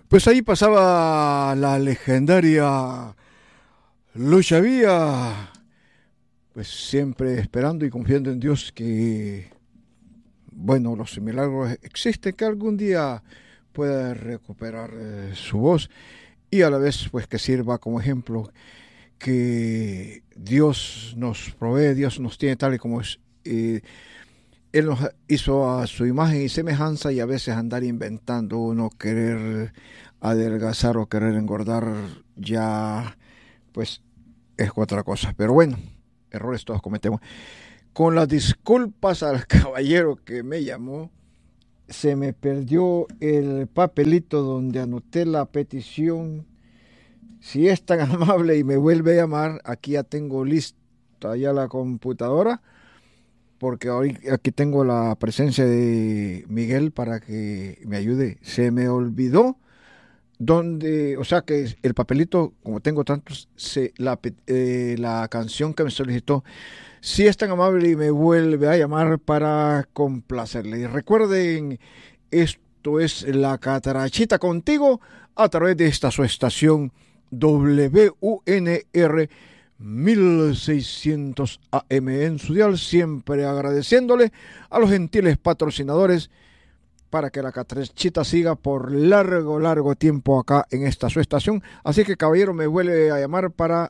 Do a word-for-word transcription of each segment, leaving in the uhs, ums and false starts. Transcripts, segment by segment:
Pues ahí pasaba la legendaria Lucha Vía, pues siempre esperando y confiando en Dios que, bueno, los milagros existen, que algún día pueda recuperar eh, su voz y a la vez pues que sirva como ejemplo que Dios nos provee, Dios nos tiene tal y como es. Eh, Él nos hizo a su imagen y semejanza y a veces andar inventando uno, querer adelgazar o querer engordar, ya pues es otra cosa. Pero bueno, errores todos cometemos. Con las disculpas al caballero que me llamó, se me perdió el papelito donde anoté la petición. Si es tan amable y me vuelve a llamar, aquí ya tengo lista ya la computadora, porque hoy aquí tengo la presencia de Miguel para que me ayude. Se me olvidó donde, o sea que el papelito, como tengo tantos, se, la, eh, la canción que me solicitó, si es tan amable y me vuelve a llamar para complacerle. Y recuerden, esto es La Catarachita contigo a través de esta su estación W U N R mil seiscientos A M en su dial, siempre agradeciéndole a los gentiles patrocinadores para que la Catarachita siga por largo, largo tiempo acá en esta su estación. Así que, caballero, me vuelve a llamar para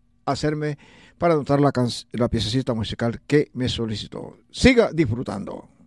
hacerme, para anotar la, la piececita musical que me solicitó. Siga disfrutando.